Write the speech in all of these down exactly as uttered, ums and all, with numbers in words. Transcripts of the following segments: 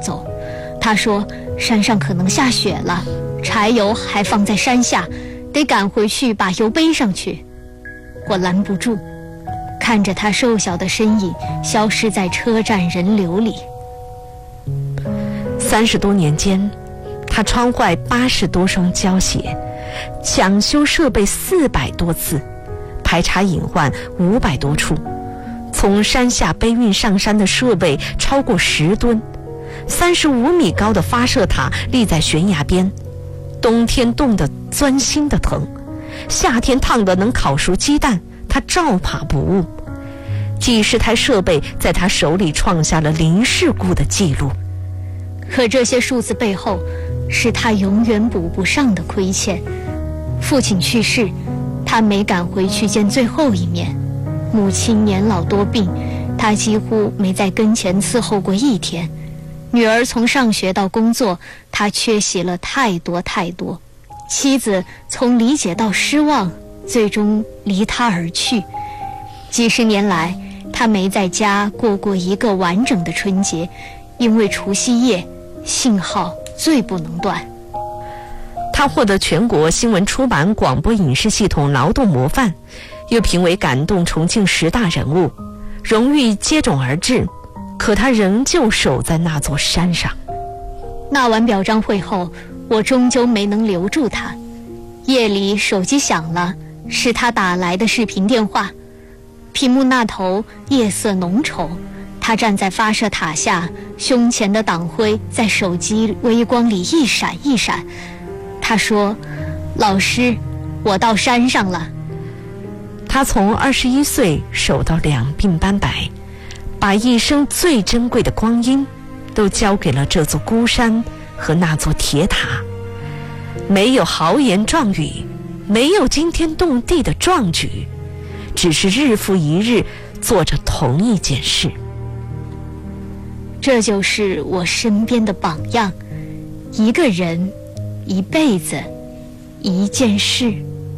走。他说山上可能下雪了，柴油还放在山下，得赶回去把油背上去。我拦不住，看着他瘦小的身影消失在车站人流里。 三十多年间，他穿坏八十多双胶鞋，抢修设备四百多次，排查隐患五百多处，从山下背运上山的设备超过十吨，三十五米高的发射塔立在悬崖边，冬天冻得钻心的疼，夏天烫得能烤熟鸡蛋，他照爬不误。几十台设备在他手里创下了零事故的记录。 可这些数字背后，是他永远补不上的亏欠。父亲去世，他没赶回去见最后一面；母亲年老多病，他几乎没在跟前伺候过一天；女儿从上学到工作，他缺席了太多太多；妻子从理解到失望，最终离他而去。几十年来，他没在家过过一个完整的春节，因为除夕夜信号最不能断。 他获得全国新闻出版广播影视系统劳动模范，又评为感动重庆十大人物，荣誉接踵而至，可他仍旧守在那座山上。 那晚表彰会后，我终究没能留住他。夜里手机响了，是他打来的视频电话。屏幕那头夜色浓稠，他站在发射塔下，胸前的党徽在手机微光里一闪一闪。他说：老师，我到山上了。 他从二十一岁守到两鬓斑白，把一生最珍贵的光阴都交给了这座孤山和那座铁塔。没有豪言壮语，没有惊天动地的壮举，只是日复一日做着同一件事。 这就是我身边的榜样，一个人，一辈子，一件事。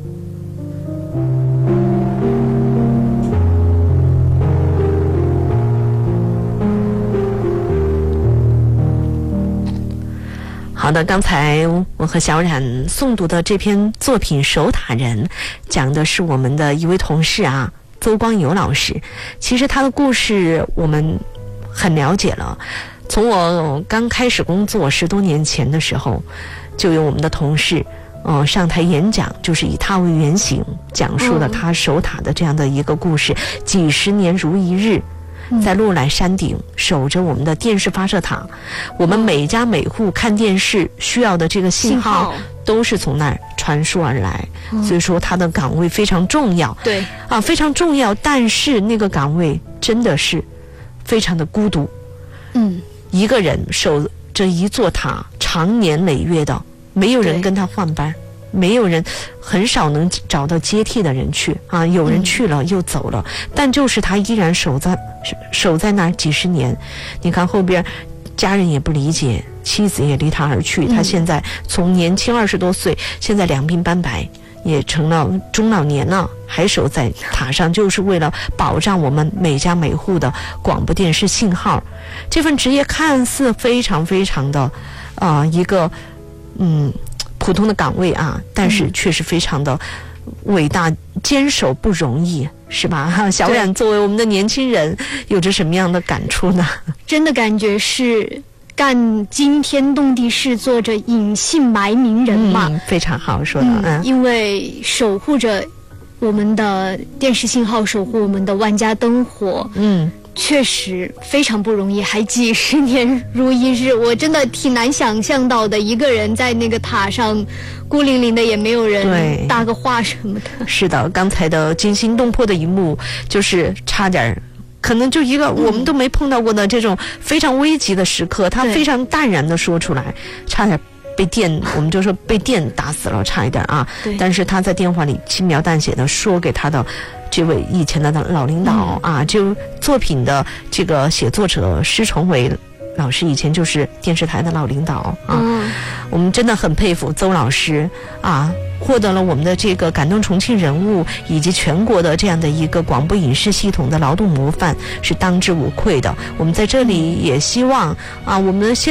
好的，刚才我和小冉诵读的这篇作品《守塔人》，讲的是我们的一位同事啊，邹光友老师。其实他的故事我们很了解了，从我刚开始工作十多年前的时候，就有我们的同事呃，上台演讲，就是以他为原型，讲述了他守塔的这样的一个故事，嗯、几十年如一日，在鹿来山顶守着我们的电视发射塔，我们每家每户看电视需要的这个信号都是从那儿传输而来，所以说他的岗位非常重要。 对啊，非常重要，但是那个岗位真的是非常的孤独。 嗯， 一个人守着一座塔，长年累月的，没有人跟他换班，没有人，很少能找到接替的人去啊。有人去了又走了，嗯、但就是他依然守在守在那儿几十年。你看后边，家人也不理解，妻子也离他而去。他现在从年轻二十多岁，现在两鬓斑白，也成了中老年了，还守在塔上，就是为了保障我们每家每户的广播电视信号。这份职业看似非常非常的啊、呃、一个嗯普通的岗位啊，但是却是非常的伟大，坚守不容易，是吧？小冉作为我们的年轻人，有着什么样的感触呢？ 真的感觉是干惊天动地事，做着隐姓埋名人嘛。 嗯、非常好说的。嗯， 嗯因为守护着我们的电视信号，守护我们的万家灯火。嗯。确实非常不容易，还几十年如一日，我真的挺难想象到的。一个人在那个塔上，孤零零的，也没有人搭个话什么的。 是的，刚才的惊心动魄的一幕，就是差点，可能就一个我们都没碰到过的这种非常危急的时刻，嗯、他非常淡然的说出来，差点被电，我们就说被电打死了，差一点啊。但是他在电话里轻描淡写的说给他的这位以前的老领导、嗯、啊，就作品的这个写作者施崇伟老师，以前就是电视台的老领导啊。嗯、我们真的很佩服邹老师啊，获得了我们的这个感动重庆人物以及全国的这样的一个广播影视系统的劳动模范，是当之无愧的。我们在这里也希望啊，我们现